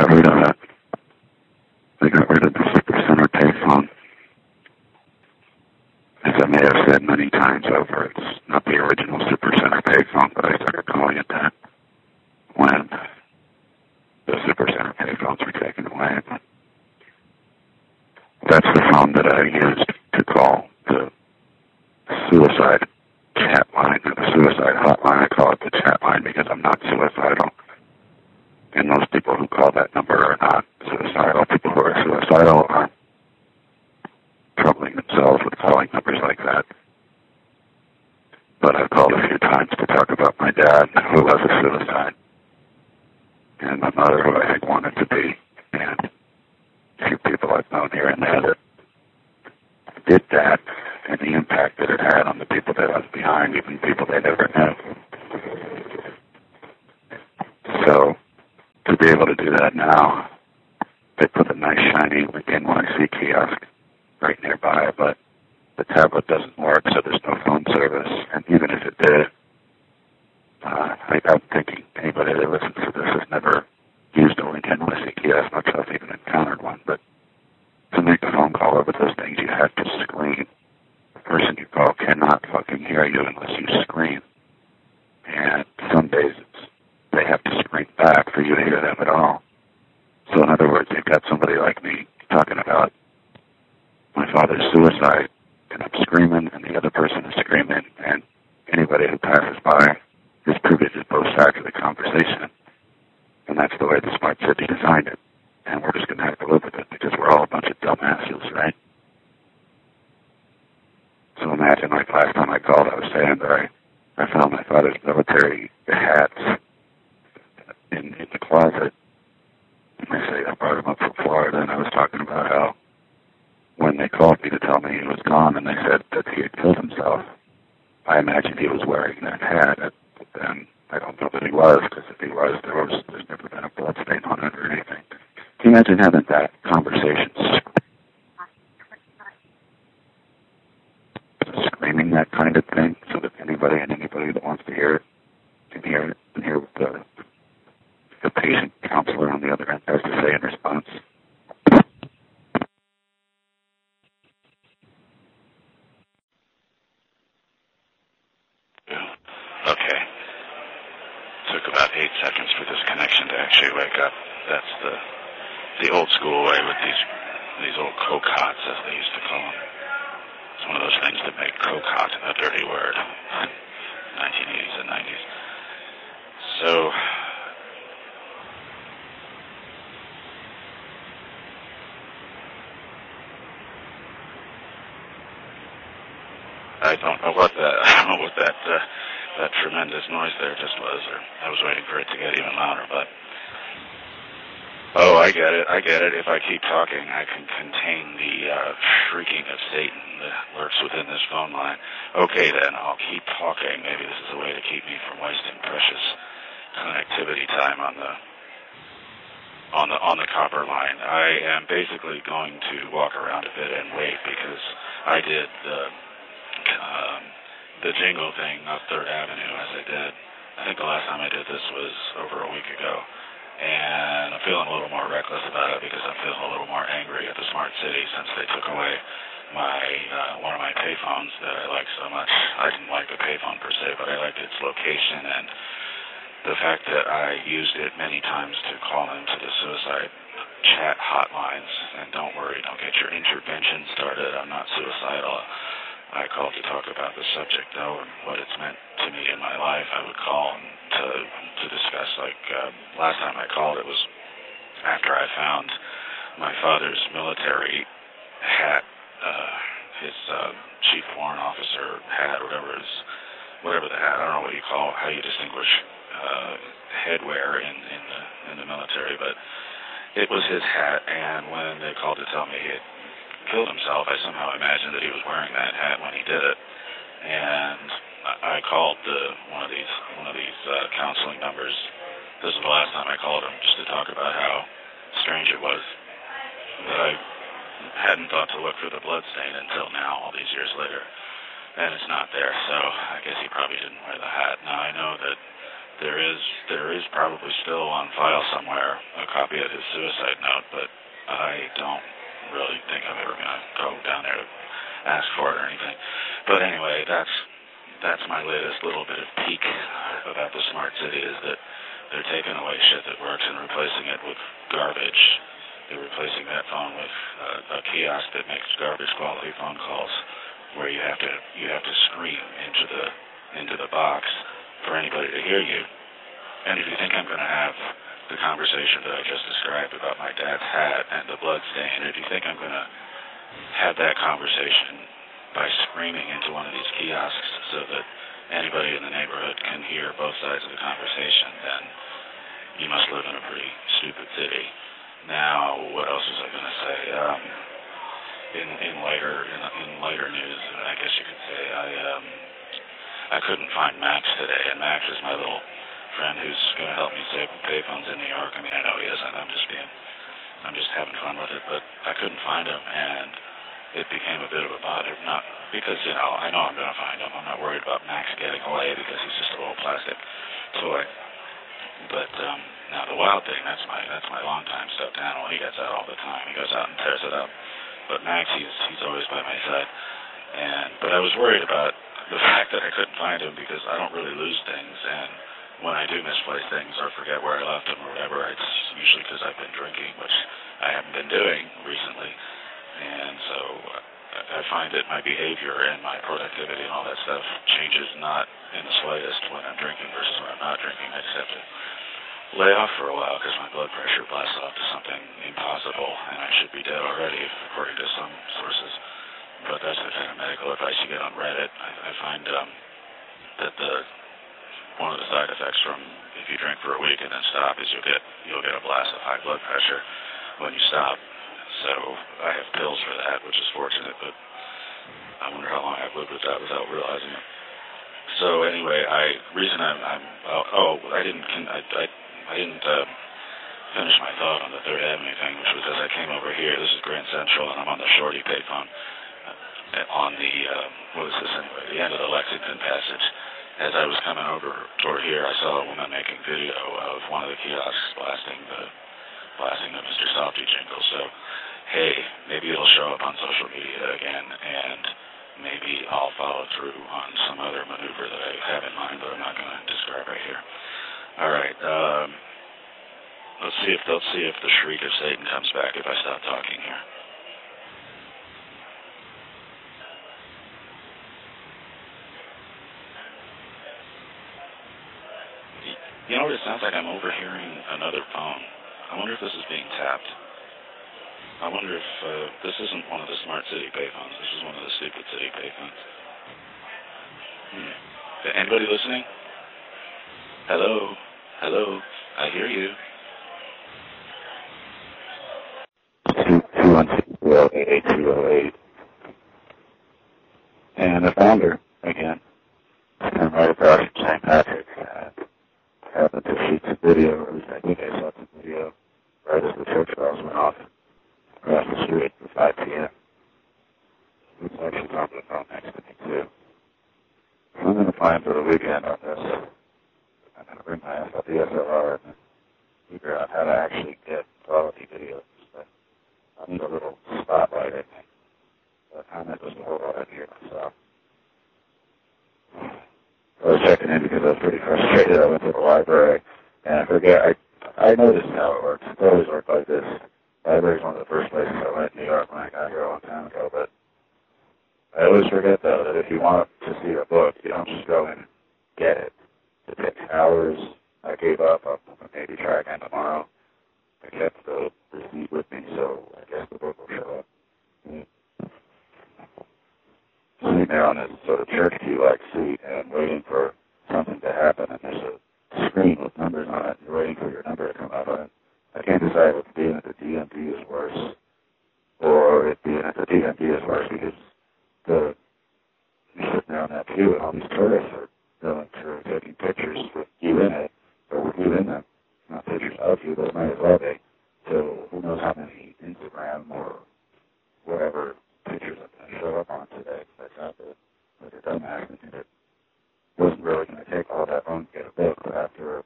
rid of it. They got rid of the Supercenter payphone. As I may have said many times over, it's not the original Supercenter payphone, but I started calling it that when the Supercenter payphones were taken away. That's the phone that I used to call the suicide chat line, or the suicide hotline. I call it the chat line because I'm not suicidal. And most people who call that number are not suicidal. People who are suicidal are troubling themselves with calling numbers like that. But I've called a few times to talk about my dad, who was a suicide, and my mother, who I think wanted to be, and a few people I've known here and there that did that, and the impact that it had on the people that I was behind, even people they never knew. So, to be able to do that now, they put a nice shiny NYC kiosk right nearby, but the tablet doesn't work, so there's no phone service. And even if it did, I'm thinking anybody that listens to this has never used a NYC kiosk, much less even encountered one. But to make a phone call over those things, you have to scream. The person you call cannot fucking hear you unless you scream. And some days they have to scream back for you to hear them at all. So in other words, you've got somebody like me talking about my father's suicide, and I'm screaming, and the other person is screaming, and anybody who passes by is privy to both sides of the conversation. And that's the way the smart city designed it. And we're just going to have to live with it because we're all a bunch of dumbasses, right? So imagine, like last time I called, I was saying that I found my father's military hats in the closet. And they say I brought him up from Florida, and I was talking about how when they called me to tell me he was gone and they said that he had killed himself, I imagined he was wearing that hat. But then I don't know that he was, because if he was, there's never been a blood stain on it or anything. Can you imagine having that conversation? Screaming that kind of thing so that anybody that wants to hear it can hear it and hear what the patient counselor on the other end has to say in response. Okay. Took about 8 seconds for this connection to actually wake up. That's the old school way with these old cocottes, as they used to call them. It's one of those things that make cocotte a dirty word in 1980s and 90s. So I don't know what that tremendous noise there just was, or I was waiting for it to get even louder, but oh, I get it. If I keep talking, I can contain the shrieking of Satan that lurks within this phone line. Okay, then, I'll keep talking. Maybe this is a way to keep me from wasting precious connectivity time on the copper line. I am basically going to walk around a bit and wait, because I did the jingle thing up 3rd Avenue, as I did. I think the last time I did this was over a week ago. And I'm feeling a little more reckless about it because I'm feeling a little more angry at the smart city since they took away one of my payphones that I like so much. I didn't like the payphone per se, but I liked its location and the fact that I used it many times to call into the suicide chat hotlines. And don't worry, don't get your intervention started. I'm not suicidal. I called to talk about the subject, though, and what it's meant to me in my life. I would call to discuss, last time I called, it was after I found my father's military hat, his chief warrant officer hat, whatever the hat, I don't know what you call, how you distinguish headwear in the military, but it was his hat, and when they called to tell me he had killed himself, I somehow imagined that he was wearing that hat when he did it, and I called one of these counseling numbers. This is the last time I called him, just to talk about how strange it was that I hadn't thought to look for the blood stain until now, all these years later, and it's not there. So I guess he probably didn't wear the hat. Now I know that there is probably still on file somewhere a copy of his suicide note, but I don't really think I'm ever going to go down there to ask for it or anything. But anyway, that's my latest little bit of peek about the smart city, is that they're taking away shit that works and replacing it with garbage. They're replacing that phone with a kiosk that makes garbage quality phone calls, where you have to scream into the box for anybody to hear you. And if you think I'm going to have the conversation that I just described about my dad's hat and the blood stain, if you think I'm going to have that conversation by screaming into one of these kiosks so that anybody in the neighborhood can hear both sides of the conversation, then you must live in a pretty stupid city. Now, what else was I going to say? In lighter news, I guess you could say, I couldn't find Max today, and Max is my little friend who's going to help me save payphones in New York. I mean, I know he isn't. I'm just having fun with it, but I couldn't find him, and it became a bit of a bother. Not because, I know I'm going to find him. I'm not worried about Max getting away because he's just a little plastic toy. But now the wild thing, that's my longtime stuffed animal. He gets out all the time. He goes out and tears it up. But Max, he's always by my side. But I was worried about the fact that I couldn't find him because I don't really lose things, and when I do misplace things or forget where I left them or whatever, it's usually because I've been drinking, which I haven't been doing recently. And so I find that my behavior and my productivity and all that stuff changes not in the slightest when I'm drinking versus when I'm not drinking. I just have to lay off for a while because my blood pressure blasts off to something impossible, and I should be dead already, according to some sources. But that's the kind of medical advice you get on Reddit. I find that one of the side effects from if you drink for a week and then stop is you'll get a blast of high blood pressure when you stop. So I have pills for that, which is fortunate, but I wonder how long I've lived with that without realizing it. So anyway, I didn't finish my thought on the Third Avenue thing, which was as I came over here. This is Grand Central, and I'm on the Shorty payphone on the what is this anyway? The end of the Lexington Passage. As I was coming over toward here, I saw a woman making video of one of the kiosks blasting the Mr. Softy jingle. So, hey, maybe it'll show up on social media again, and maybe I'll follow through on some other maneuver that I have in mind, but I'm not going to describe right here. All right, let's see if the shriek of Satan comes back if I stop talking here. You know what it sounds like? I'm overhearing another phone. I wonder if this is being tapped. I wonder if this isn't one of the smart city payphones. This is one of the stupid city payphones. Anybody listening? Hello? Hello? I hear you. 212-8208. And I found her again. I'm right across from St. Patrick's. Happened to shoot some video, or at least I think I saw some video, right as the church bells went off across the street at 5 p.m. It's actually on the phone next to me, too. So I'm going to plan for the weekend on this. I'm going to bring my DSLR and figure out how to actually get quality videos. I need a little spotlight, I think. But I'm not just a whole lot of here myself. I was checking in because I was pretty frustrated. I went to the library, and I forget. I noticed how it works. It's always worked like this. The library is one of the first places I went in New York when I got here a long time ago. But I always forget, though, that if you want to see a book, you don't just go and get it. It takes hours. I gave up. I'll maybe try again tomorrow. I kept the receipt with me, so I guess the book will show up. Sitting there on this sort of church queue-like seat and waiting for something to happen, and there's a screen with numbers on it. You're waiting for your number to come up on it. I can't decide if being at the DMV is worse or if being at the DMV is worse because you're sitting there on that queue and all these tourists are going through taking pictures with you in it or with you in them. Not pictures of you, but it might as well be. So who knows how many Instagram or whatever pictures I'm going to show up on today. I thought that with a dumbass thinking it wasn't really going to take all that long to get a book, but after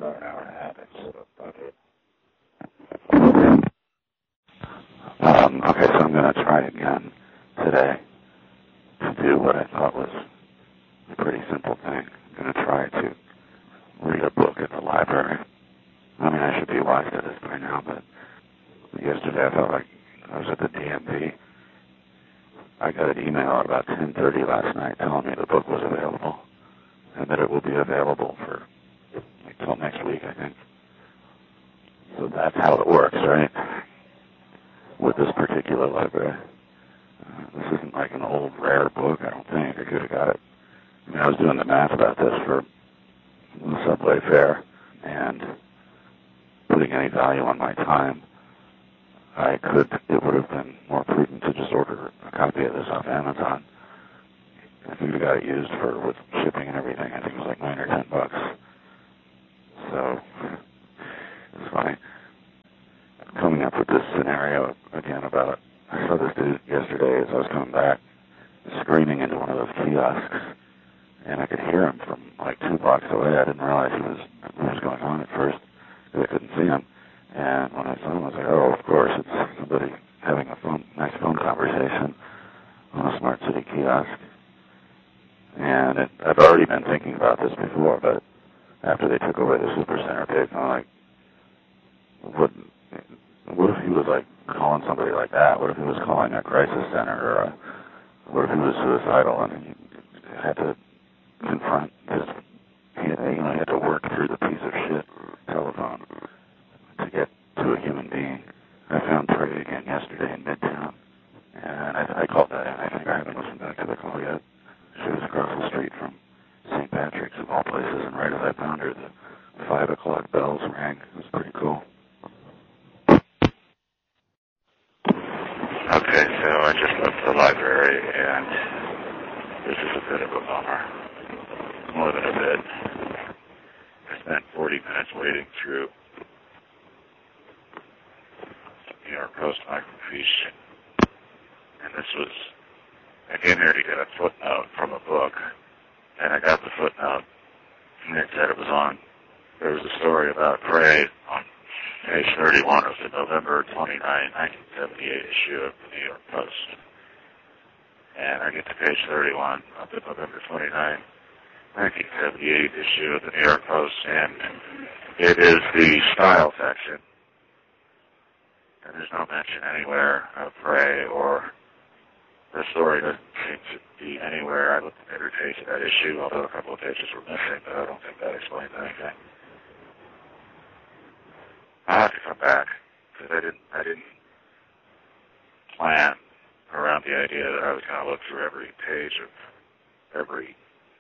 Okay, so I'm going to try again today to do what I thought was a pretty simple thing. I'm going to try to read a book at the library. I mean, I should be wise to this by now, but yesterday I felt like I was at the DMV. I got an email at about 10:30 last night telling me the book was available and that it will be available for like till next week, I think. So that's how it works, right? With this particular library. This isn't like an old rare book, I don't think. I could have got it. I mean, I was doing the math about this for the subway fare and putting any value on my time. It would have been more prudent to just order a copy of this off Amazon. I think we got it used with shipping and everything. I think it was like $9 or $10. So, it's funny. Coming up with this scenario again about, I saw this dude yesterday as I was coming back, screaming into one of those kiosks, and I could hear him from like 2 blocks away. I didn't realize what was going on at first, because I couldn't see him. And when I saw him, I was like, oh, of course, it's somebody having a nice phone conversation on a Smart City kiosk. And I've already been thinking about this before, but after they took away the Supercenter page, I'm like, what if he was like calling somebody like that? What if he was calling a crisis center, or what if he was suicidal and he had to confront this? He had to work through the piece of shit telephone to get to a human being. I found Prey again yesterday in Midtown, and I called that in. I think I haven't listened back to the call yet. She was across the street from St. Patrick's, of all places, and right as I found her, the 5 o'clock bells rang. It was pretty cool. Okay, so I just left the library, and this is a bit of a bummer. More than a bit. I spent 40 minutes wading through New York Post microfiche, and I came here to get a footnote from a book, and I got the footnote, and it said there was a story about Prey on page 31 of the November 29, 1978 issue of the New York Post. And I get to page 31 of the November 29, 1978 issue of the New York Post, and it is the style section. And there's no mention anywhere of Prey, or the story doesn't seem to be anywhere. I looked at every page of that issue, although a couple of pages were missing, but I don't think that explains anything. I'll have to come back, because I didn't plan around the idea that I was going to look through every page every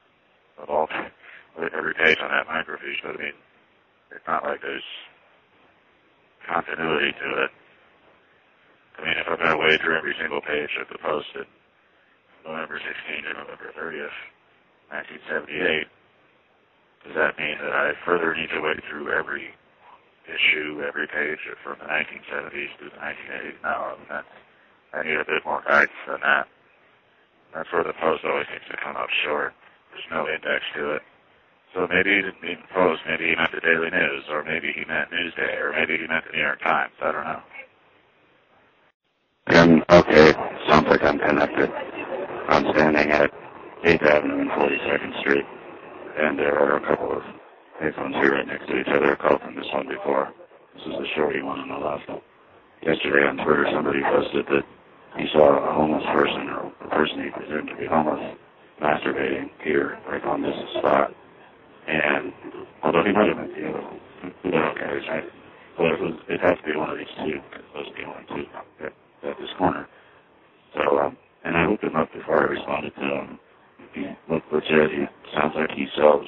page on that microfiche, but I mean, it's not like there's continuity to it. I mean, if I'm going to wade through every single page of the Post at November 16th or November 30th, 1978, does that mean that I further need to wade through every issue, every page from the 1970s to the 1980s? No, I need a bit more guidance than that. That's where the Post always seems to come up short. There's no index to it. So maybe he didn't mean the Post, maybe he meant the Daily News, or maybe he meant Newsday, or maybe he meant the New York Times. I don't know. Okay, sounds like I'm connected. I'm standing at 8th Avenue and 42nd Street, and there are a couple of payphones here right next to each other. I called from this one before. This is the shorty one on the left. Yesterday on Twitter, somebody posted that he saw a homeless person, or a person he presumed to be homeless, masturbating here, right on this spot. And although he might have been the other one, who cares, right? But it has to be one of these two, because those are the only two at this corner. So, and I looked him up before I responded to him. He looked legit. He sounds like he sells,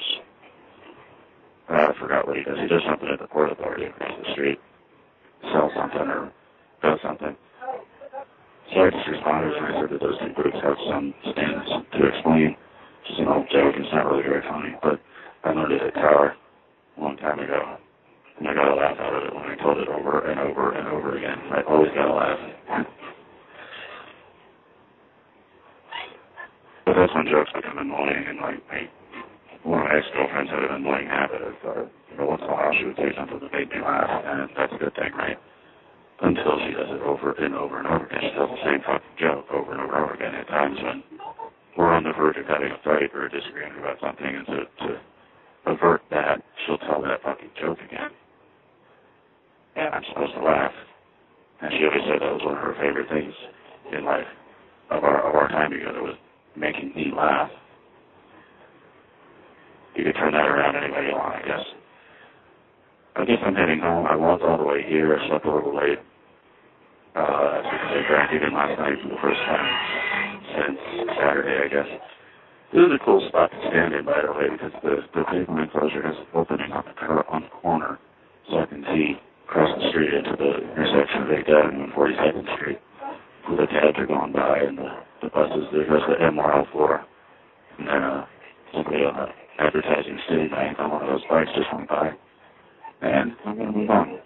I forgot what he does. He does something at the Port Authority across the street. Sells something or does something. So I just responded, and I said that those two groups have some stands to explain. Just an old joke. It's not really very funny, but I learned it at Tower a long time ago. And I got a laugh out of it when I told it over and over and over again. I always got a laugh. But that's when jokes become annoying, and like one of my ex-girlfriends had an annoying habit of, once in a while she would say something that made me laugh, and that's a good thing, right? Until she does it over and over and over again. tell the same fucking joke over and over again at times when we're on the verge of having a fight or a disagreement about something, and to avert that, she'll tell that fucking joke again. And I'm supposed to laugh. And she always said that was one of her favorite things in life of our time together, was making me laugh. You could turn that around any way you want, I guess. I guess I'm heading home. I walked all the way here. I slept a little late. Because I drank again last night for the first time since Saturday, I guess. This is a cool spot to stand in, by the way, because the pavement enclosure has an opening on the corner, so I can see across the street into the intersection of 8th Avenue and 42nd Street, where the cabs are going by and the buses. There's the MRL4, and then somebody on the advertising Citibank on one of those bikes just went by. And I'm going to move on.